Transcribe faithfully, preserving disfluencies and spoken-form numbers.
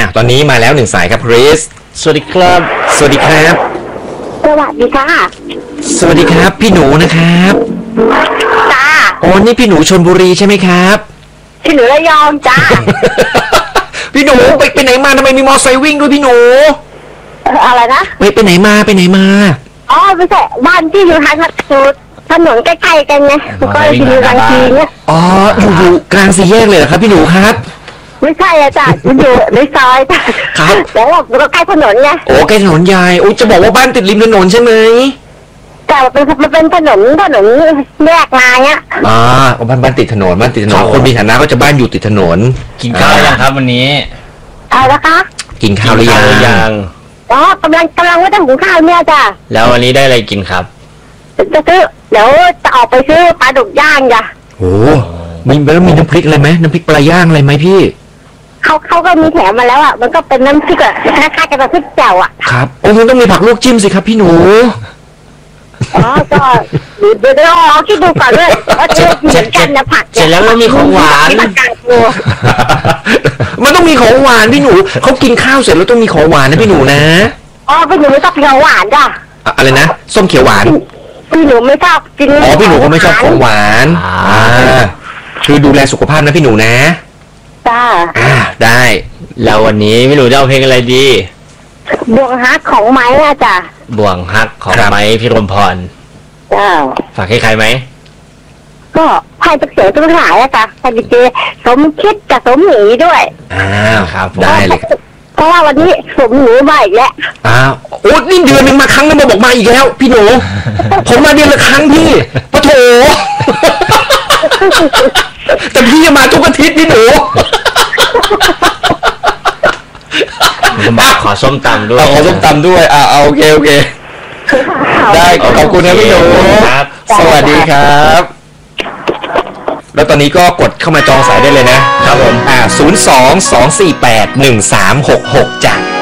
ตอนนี้มาแล้วหนึ่งสายครับคริสสวัสดีครับสวัสดีครับสวัสดีค่ะสวัสดีครับพี่หนูนะครับจ้าโอ้นี่พี่หนูชลบุรีใช่ไหมครับพี่หนูระยองจ้าพี่หนูไปไปไหนมาทำไมมีมอไซค์วิ่งด้วยพี่หนูอะไรนะไปไปไหนมาไปไหนมาอ๋อไม่ใช่บ้านที่อยู่ทางถนนใกล้ๆกันไงก็อยู่บางทีเนี่ยอ๋ออยู่อยู่กลางสี่แยกเลยเหรอครับพี่หนูครับไม่ใช่อาจารย์มันอยู่ในซอยจ้ะครับแล้วเราใกล้ถนนไงโอ้ใกล้ถนนใหญ่โอ้จะบอกว่าบ้านติดริมถนนใช่ไหมแต่เป็นมันเป็นถนนถนนแยกมาเนี้ยอ่าบ้านบ้านติดถนนบ้านติดถนนคนมีฐานะก็จะบ้านอยู่ติดถนนกินข้าวยังครับวันนี้เอาละคะกินข้าวหรือยังอ๋อกำลังกำลังว่าจะหุงข้าวเนี่ยจ้ะแล้ววันนี้ได้อะไรกินครับจะซื้อเดี๋ยวจะออกไปซื้อปลาดุกย่างจ้ะโอ้มีแล้วมีน้ำพริกอะไรไหมน้ำพริกปลาย่างอะไรไหมพี่เขาเขาก็มีแถมมาแล้วอ่ะมันก็เป็นน้ำพริกอะคล้ายๆกับน้ำพริกแจ่วอ่ะครับโอ้มันต้องมีผักลวกจิ้มสิครับพี่หนูอ๋อก็เดี๋ยวเราลองคิดดูก่อนด้วยว่าจะเหมือนกันนะผักเสร็จแล้วมันมีของหวานมันต้องมีของหวานพี่หนูเขากินข้าวเสร็จแล้วต้องมีของหวานนะพี่หนูนะอ๋อพี่หนูไม่ชอบกินของหวานจ้ะอะไรนะส้มเขียวหวานพี่หนูไม่ชอบกินอ๋อพี่หนูก็ไม่ชอบของหวานอ่าคือดูแลสุขภาพนะพี่หนูนะจ้าอ่าได้แล้ววันนี้พี่หนูจะเอาเพลงอะไรดีบ่วงฮักของไม้อะจ้ะบ่วงฮักของไม้พี่รมพรจ้าฝากให้ใครไหมก็ให้เป็นเสียงทุกหายอะจ้ะให้ดีเจสมคิดกับสมหมีด้วยอ้าวครับได้เลยเพราะว่าวันนี้สมหมีมาอีกแล้วอ้าวโอ้นี่เดือนหนึ่งมาครั้งนึงมาบอกมาอีกแล้วพี่หนูผมมาเดือนละครั้งพี่ปะโถแต่พี่จะมาทุกอาทิตย์พี่หนูผมบอกขอส้มตำด้วยขอส้มตำด้วยอ่าโอเคโอเคได้ขอบคุณนะพี่หนูสวัสดีครับแล้วตอนนี้ก็กดเข้ามาจองสายได้เลยนะครับผมอ่าศูนย์ สอง สอง สี่ แปด หนึ่ง สาม หก หกจ้ะ